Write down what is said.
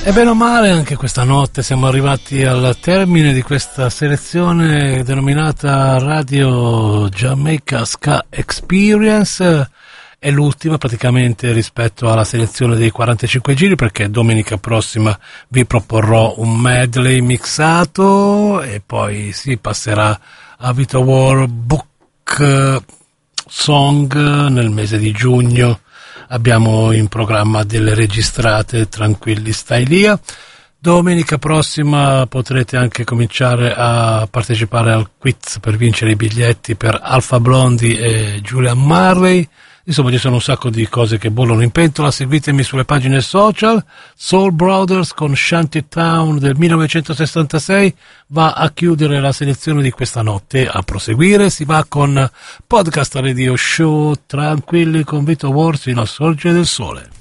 E bene o male, anche questa notte siamo arrivati al termine di questa selezione denominata Radio Jamaica Ska Experience. È l'ultima praticamente rispetto alla selezione dei 45 giri, perché domenica prossima vi proporrò un medley mixato e poi si passerà a Vito War Book Song nel mese di giugno. Abbiamo in programma delle registrate, tranquilli stai lì. Domenica prossima potrete anche cominciare a partecipare al quiz per vincere i biglietti per Alpha Blondy e Julian Marley. Insomma, ci sono un sacco di cose che bollono in pentola. Seguitemi sulle pagine social. Soul Brothers con Shantytown del 1966 va a chiudere la selezione di questa notte. A proseguire si va con Podcast Radio Show, tranquilli con Vito Wars fino al sorgere del sole.